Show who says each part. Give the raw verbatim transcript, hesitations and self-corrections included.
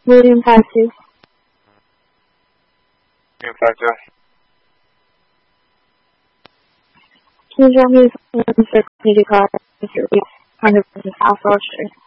Speaker 1: William five two.
Speaker 2: William five two.
Speaker 1: Can you drop me the circle car? Kind of South Rochester.